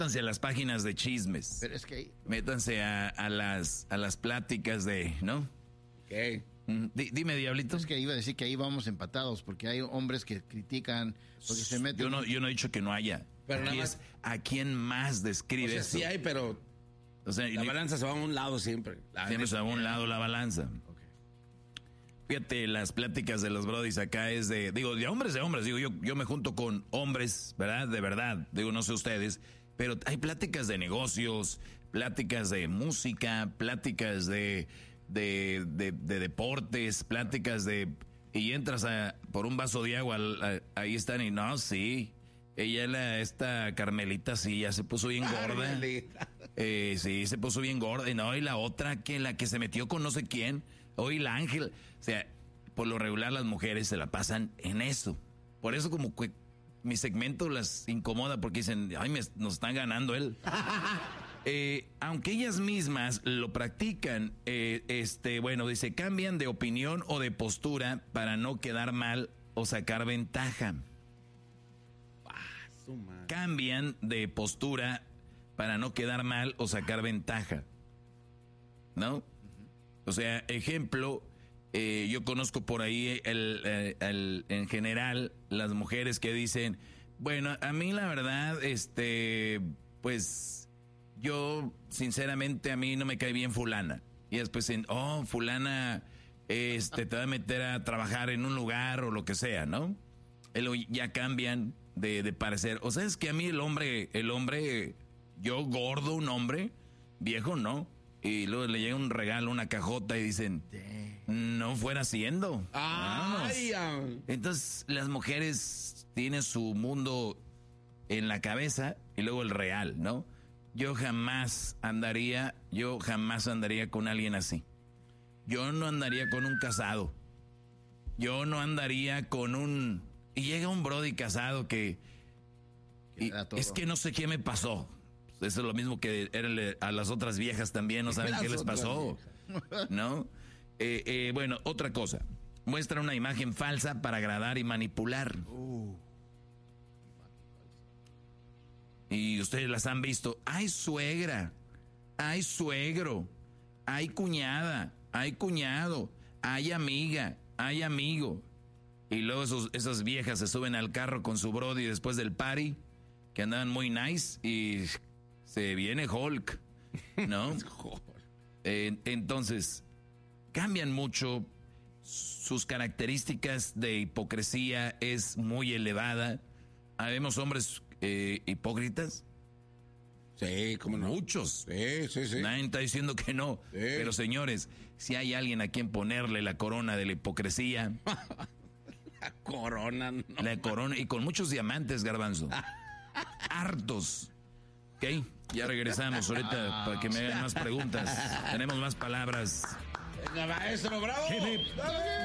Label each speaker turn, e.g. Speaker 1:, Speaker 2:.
Speaker 1: Métanse a las páginas de chismes.
Speaker 2: Pero es que...
Speaker 1: Métanse a las pláticas de, ¿no?
Speaker 2: ¿Qué?
Speaker 1: Dime, Diablito.
Speaker 2: Es que iba a decir que ahí vamos empatados, porque hay hombres que critican, porque se meten...
Speaker 1: Yo no he dicho que no haya.
Speaker 3: Pero
Speaker 1: aquí es a quién más describe esto.
Speaker 3: Sí hay, pero la balanza se va a un lado siempre.
Speaker 1: Siempre se va a un lado la balanza. Okay. Fíjate, las pláticas de los brodis acá es de hombres, digo, yo me junto con hombres, ¿verdad? De verdad, digo, no sé ustedes, pero hay pláticas de negocios, pláticas de música, pláticas de deportes, pláticas de... Y entras por un vaso de agua, ahí están y no, sí... Esta Carmelita sí ya se puso bien gorda. Sí, se puso bien gorda. Y no, y la otra la que se metió con no sé quién. Hoy la Ángel. O sea, por lo regular las mujeres se la pasan en eso. Por eso como que mi segmento las incomoda porque dicen, ay, nos están ganando él. Aunque ellas mismas lo practican, dice, cambian de opinión o de postura para no quedar mal o sacar ventaja. Cambian de postura para no quedar mal o sacar ventaja, ¿no? Uh-huh. O sea, ejemplo, yo conozco por ahí en general las mujeres que dicen, bueno, a mí la verdad, pues yo sinceramente a mí no me cae bien fulana. Y después fulana, te va a meter a trabajar en un lugar o lo que sea, ¿no? Ya cambian de parecer. O sea, es que a mí el hombre, yo gordo, un hombre, viejo, no. Y luego le llega un regalo, una cajota y dicen, no fuera siendo. Entonces las mujeres tienen su mundo en la cabeza y luego el real, ¿no? Yo jamás andaría con alguien así. Yo no andaría con un casado. Yo no andaría con un... Y llega un brody casado que es que no sé qué me pasó. Eso es lo mismo que a las otras viejas también, no saben qué les pasó, ¿no? Bueno, otra cosa. Muestra una imagen falsa para agradar y manipular. Y ustedes las han visto. Hay suegra, hay suegro, hay cuñada, hay cuñado, hay amiga, hay amigo. Y luego esas viejas se suben al carro con su brody después del party, que andaban muy nice, y se viene Hulk, ¿no? Entonces, cambian mucho, sus características de hipocresía es muy elevada. ¿Habemos hombres hipócritas?
Speaker 3: Sí, ¿cómo no?
Speaker 1: Muchos.
Speaker 3: Sí.
Speaker 1: Nadie está diciendo que no. Sí. Pero señores, si hay alguien a quien ponerle la corona de la hipocresía...
Speaker 3: La corona, no.
Speaker 1: La corona, y con muchos diamantes, Garbanzo. Hartos. Ok, ya regresamos ahorita para que me hagan más preguntas. Tenemos más palabras.
Speaker 3: Venga, maestro, bravo.